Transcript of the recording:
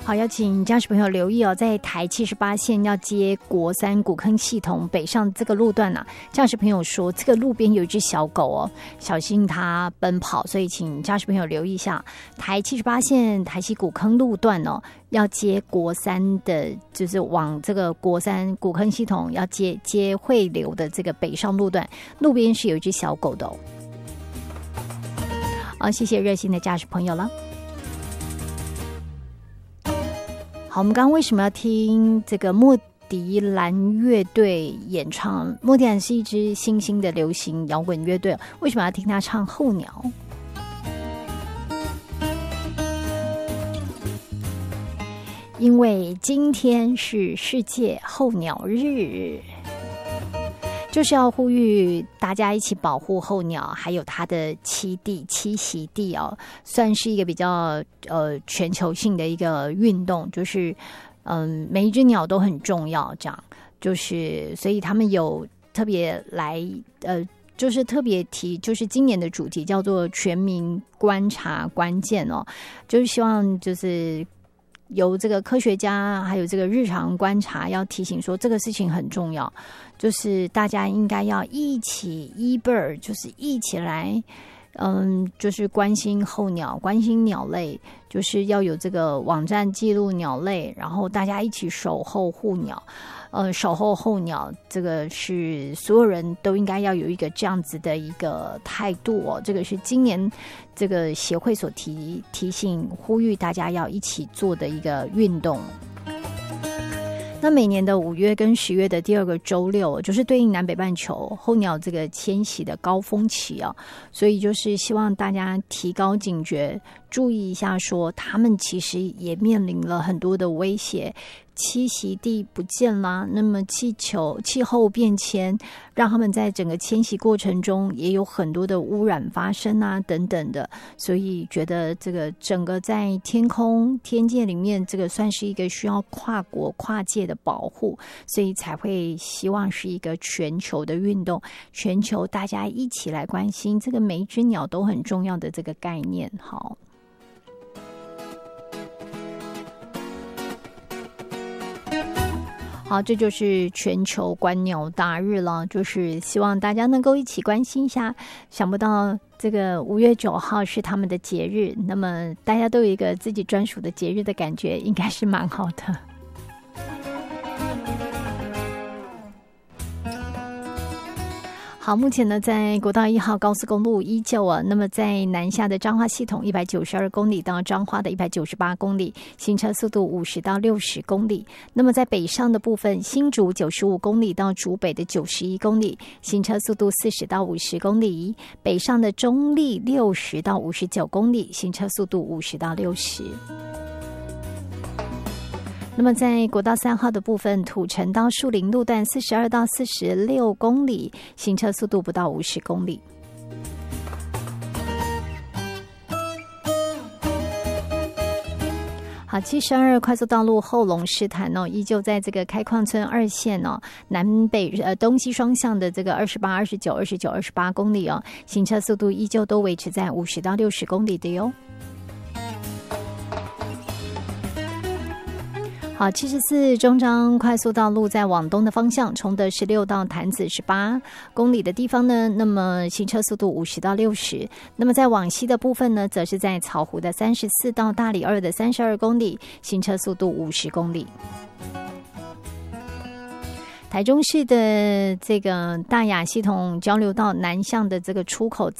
好，要请驾驶朋友留意哦，在台78线要接国三古坑系统北上这个路段啊，驾驶朋友说这个路边有一只小狗哦，小心它奔跑，所以请驾驶朋友留意一下台78线台西古坑路段哦，要接国三的，就是往这个国三古坑系统要接汇流的这个北上路段，路边是有一只小狗的哦。好，谢谢热心的驾驶朋友了。好，我们刚刚为什么要听这个莫迪兰乐队演唱？莫迪兰是一支新兴的流行摇滚乐队，为什么要听他唱《候鸟》？因为今天是世界候鸟日，就是要呼吁大家一起保护候鸟，还有它的栖息地哦，算是一个比较全球性的一个运动，就是每一只鸟都很重要，这样就是所以他们有特别来就是特别提，就是今年的主题叫做全民观察关键哦，就是希望就是由这个科学家还有这个日常观察要提醒说这个事情很重要，就是大家应该要一起bird，就是一起来就是关心候鸟，关心鸟类，就是要有这个网站记录鸟类，然后大家一起守候护鸟，守候候鸟，这个是所有人都应该要有一个这样子的一个态度哦。这个是今年这个协会所提醒呼吁大家要一起做的一个运动。那每年的5月跟10月的第2个周六，就是对应南北半球候鸟这个迁徙的高峰期啊，所以就是希望大家提高警觉，注意一下说他们其实也面临了很多的威胁，栖息地不见啦，那么气候变迁让他们在整个迁徙过程中也有很多的污染发生啊等等的，所以觉得这个整个在天界里面，这个算是一个需要跨国跨界的保护，所以才会希望是一个全球的运动，全球大家一起来关心这个每一只鸟都很重要的这个概念。好，这就是全球观鸟大日了，就是希望大家能够一起关心一下。想不到这个5月9号是他们的节日，那么大家都有一个自己专属的节日的感觉，应该是蛮好的。好，目前呢，在国道1号高速公路依旧啊，那么在南下的彰化系统192公里到彰化的198公里，行车速度50到60公里。那么在北上的部分，新竹95公里到竹北的91公里，行车速度40到50公里。北上的中立60到59公里，行车速度50到60。那么在国道3号的部分，土城到树林路段42到46公里，行车速度不到50公里。好，72快速道路后龙狮潭哦，依旧在这个开矿村2线哦，南北东西双向的这个28、29、29、28公里哦，行车速度依旧都维持在50到60公里的哟。好，74中彰快速道路在往东的方向，崇德16到潭子18公里的地方呢，那么行车速度50到60。那么在往西的部分呢，则是在草湖的34到大里2的32公里，行车速度50公里。台中市的这个大雅系统交流道南向的这个出口